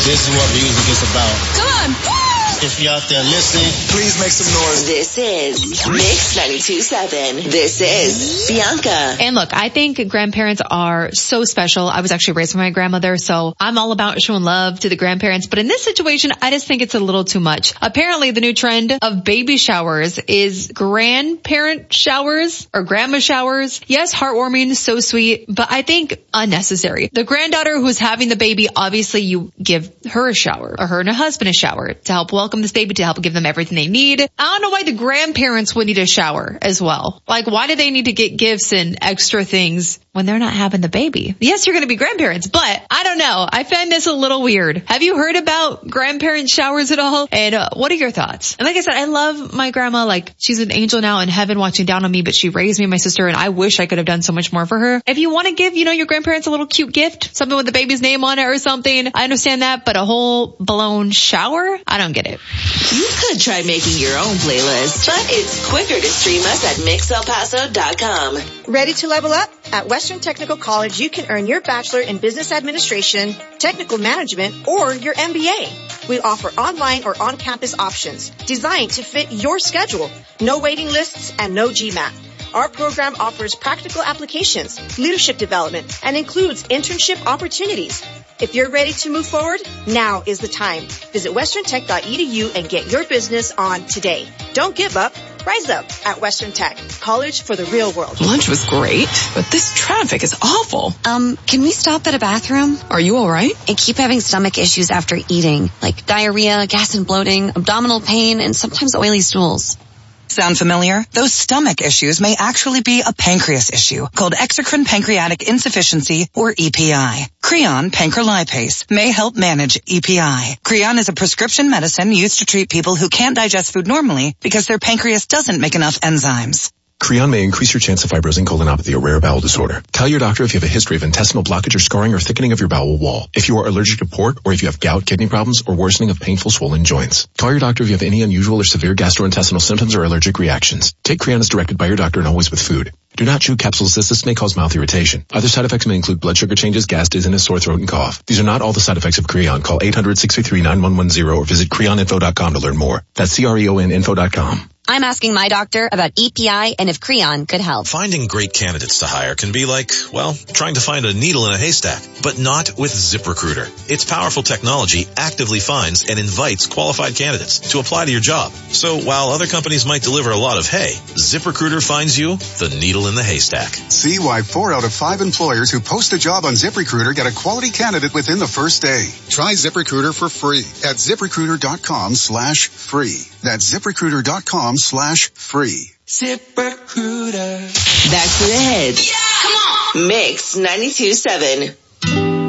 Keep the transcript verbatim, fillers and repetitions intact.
This is what music is about. Come on. If you're out there listening, please make some noise. This is Mix ninety-two point seven. This is Bianca. And look, I think grandparents are so special. I was actually raised by my grandmother, so I'm all about showing love to the grandparents. But in this situation, I just think it's a little too much. Apparently, the new trend of baby showers is grandparent showers or grandma showers. Yes, heartwarming, so sweet, but I think unnecessary. The granddaughter who's having the baby, obviously you give her a shower, or her and her husband a shower to help welcome this baby, to help give them everything they need. I don't know why the grandparents would need a shower as well. Like, why do they need to get gifts and extra things when they're not having the baby? Yes, you're going to be grandparents, but I don't know. I find this a little weird. Have you heard about grandparent showers at all? And uh, what are your thoughts? And like I said, I love my grandma. Like, she's an angel now in heaven watching down on me, but she raised me and my sister, and I wish I could have done so much more for her. If you want to give, you know, your grandparents a little cute gift, something with the baby's name on it or something, I understand that, but a whole blown shower? I don't get it. You could try making your own playlist, but it's quicker to stream us at mix el paso dot com. Ready to level up? At Western Technical College, you can earn your bachelor in business administration, technical management, or your M B A. We offer online or on-campus options designed to fit your schedule. No waiting lists and no GMAT. Our program offers practical applications, leadership development, and includes internship opportunities. If you're ready to move forward, now is the time. Visit western tech dot e d u and get your business on today. Don't give up. Rise up at Western Tech, college for the real world. Lunch was great, but this traffic is awful. Um, can we stop at a bathroom? Are you all right? I keep having stomach issues after eating, like diarrhea, gas and bloating, abdominal pain, and sometimes oily stools. Sound familiar? Those stomach issues may actually be a pancreas issue called exocrine pancreatic insufficiency, or E P I. Creon pancrelipase may help manage E P I. Creon is a prescription medicine used to treat people who can't digest food normally because their pancreas doesn't make enough enzymes. Creon may increase your chance of fibrosing colonopathy, a rare bowel disorder. Tell your doctor if you have a history of intestinal blockage or scarring or thickening of your bowel wall, if you are allergic to pork, or if you have gout, kidney problems, or worsening of painful swollen joints. Call your doctor if you have any unusual or severe gastrointestinal symptoms or allergic reactions. Take Creon as directed by your doctor and always with food. Do not chew capsules as this may cause mouth irritation. Other side effects may include blood sugar changes, gas, dizziness, sore throat, and cough. These are not all the side effects of Creon. Call eight hundred, six three three, nine one one zero or visit creon info dot com to learn more. That's C R E O N info dot com. I'm asking my doctor about E P I and if Creon could help. Finding great candidates to hire can be like, well, trying to find a needle in a haystack, but not with ZipRecruiter. Its powerful technology actively finds and invites qualified candidates to apply to your job. So while other companies might deliver a lot of hay, ZipRecruiter finds you the needle in the haystack. See why four out of five employers who post a job on ZipRecruiter get a quality candidate within the first day. Try ZipRecruiter for free at ZipRecruiter.com slash free. That's ZipRecruiter.com slash free. ZipRecruiter. Back to the hits. Yeah! Come on. Mix ninety-two point seven.